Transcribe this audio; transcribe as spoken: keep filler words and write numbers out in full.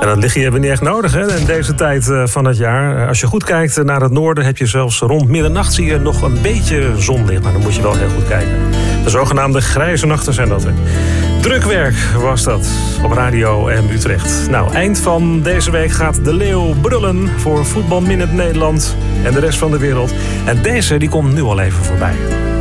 En dat lichtje hebben we niet echt nodig, hè, in deze tijd van het jaar. Als je goed kijkt naar het noorden, heb je zelfs rond middernacht zie je nog een beetje zonlicht. Maar dan moet je wel heel goed kijken. De zogenaamde grijze nachten zijn dat, hè. Drukwerk was dat op Radio M Utrecht. Nou, eind van deze week gaat de leeuw brullen voor Voetbal Minute Nederland en de rest van de wereld. En deze die komt nu al even voorbij.